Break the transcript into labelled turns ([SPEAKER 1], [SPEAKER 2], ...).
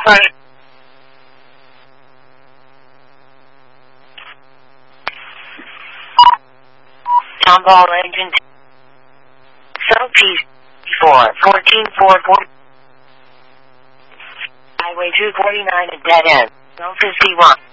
[SPEAKER 1] Right. Tomball engine. Southeast 1444. Highway 249 at dead end. 51.